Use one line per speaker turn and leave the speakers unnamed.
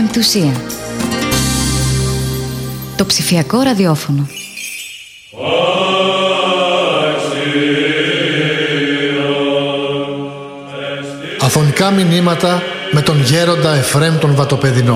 Πεμπτουσία. Το ψηφιακό ραδιόφωνο.
Αφωνικά μηνύματα με τον γέροντα Εφραίμ τον Βατοπεδινό.